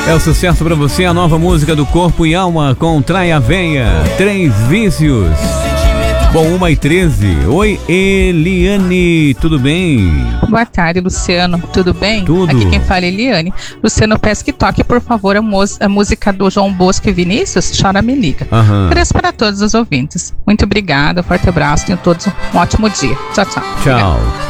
É o sucesso pra você, a nova música do Corpo e Alma com Trai a Veia, 3 Vícios. Bom, 1h13. Oi, Eliane, tudo bem? Boa tarde, Luciano, tudo bem? Tudo. Aqui quem fala é Eliane. Luciano, peço que toque, por favor, a música do João Bosco e Vinícius, Chora Me Liga. Agradeço para todos os ouvintes. Muito obrigada, forte abraço, tenham todos um ótimo dia. Tchau, tchau. Tchau.